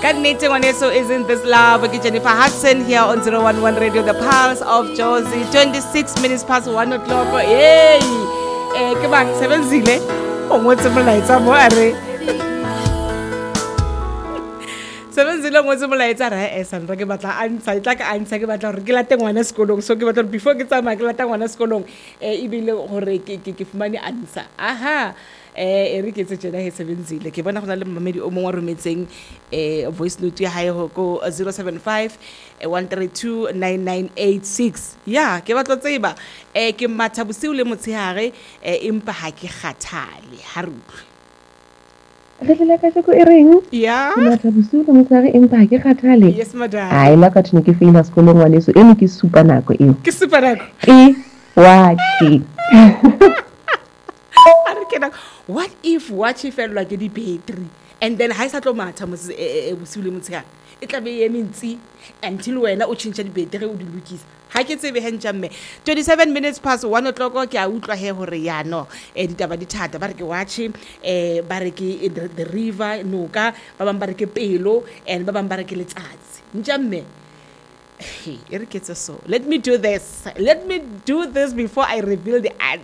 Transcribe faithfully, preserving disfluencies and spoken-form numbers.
Nnete ngwaneso isn't this love ke Jennifer Hudson here on zero one one Radio, the pulse of Jozi. Twenty-six minutes past one o'clock. Yay! Eh ke bang seven zile o ngotse molaetsa mo are seven zile o ngotse molaetsa ra e Sandra ke batla answer tla ka answer ke batla re ke late ngwana sekolong, so ke batla before ke tsamaya ke late ngwana sekolong eh ibile hore ke ke fumane answer. Aha, eh e re ke tse tsena he seven zile ke bona gona le mmamedi o mongwe rometseng eh voice note ya hae go zero seven five one three two nine nine eight six. Ya ke batla tseba eh ke matha bosiu le motshehare eh empa ha ke kgathale ha rutlwe re le ka tsheko e reng ya matha bosiu le motshehare empa ha ke kgathale. Yes madam. Ai la ka tsene ke feela sekolong ngwaneso eno ke super nako eo ke super nako e wa ke what if watch felwa ke di battery and then ha isa tlo matha mo bosiu le motshehare e tla be ye mentsi until wena o change di battery o di lokisa ha ke tsebe hentjamme. Twenty-seven minutes past one o'clock ke a utlwa he hore ya no eh ditaba di thata ba re ke watch eh ba re ke the river noka ba bang ba re ke pelo and ba bang ba re ke letsatsi ntjamme. Hey, so let me do this. Let me do this before I reveal the